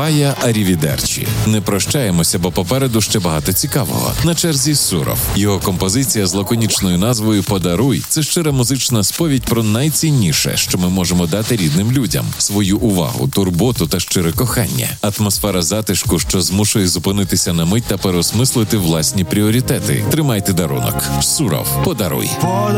Буває арівідерчі. Не прощаємося, бо попереду ще багато цікавого. На черзі Суров. Його композиція з лаконічною назвою «Подаруй» – це щира музична сповідь про найцінніше, що ми можемо дати рідним людям – свою увагу, турботу та щире кохання. Атмосфера затишку, що змушує зупинитися на мить та переосмислити власні пріоритети. Тримайте дарунок. Суров. «Подаруй».